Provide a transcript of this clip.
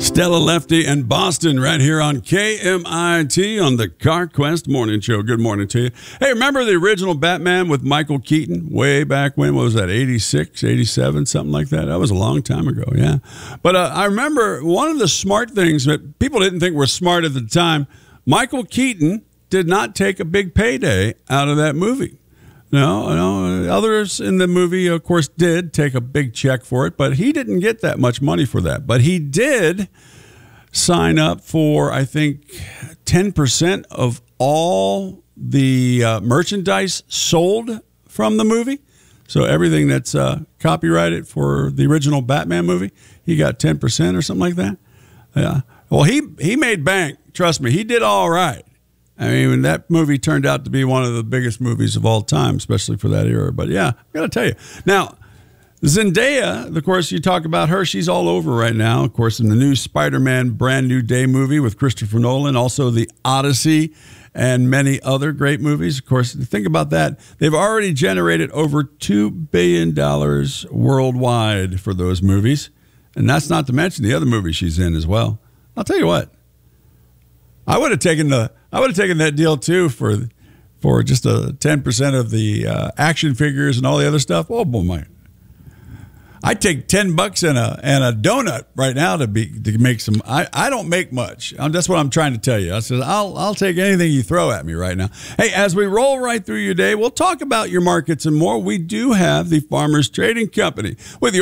Stella Lefty and Boston right here on KMIT on the CarQuest Morning Show. Good morning to you. Hey, remember the original Batman with Michael Keaton way back when? What was that, 86, 87, something like that? That was a long time ago, yeah. But I remember one of the smart things that people didn't think were smart at the time, Michael Keaton did not take a big payday out of that movie. No, others in the movie, of course, did take a big check for it, but he didn't get that much money for that. But he did sign up for, I think, 10% of all the merchandise sold from the movie. So everything that's copyrighted for the original Batman movie, he got 10% or something like that. Yeah. Well, he made bank. Trust me, he did all right. I mean, that movie turned out to be one of the biggest movies of all time, especially for that era. But yeah, I got to tell you. Now, Zendaya, of course, you talk about her. She's all over right now, of course, in the new Spider-Man Brand New Day movie with Christopher Nolan, also the Odyssey and many other great movies. Of course, think about that. They've already generated over $2 billion worldwide for those movies. And that's not to mention the other movies she's in as well. I'll tell you what. I would have taken that deal too for just a 10% of the action figures and all the other stuff. Oh boy, I'd take $10 and a donut right now to make some. I don't make much. That's what I'm trying to tell you. I said I'll take anything you throw at me right now. Hey, as we roll right through your day, we'll talk about your markets and more. We do have the Farmers Trading Company with your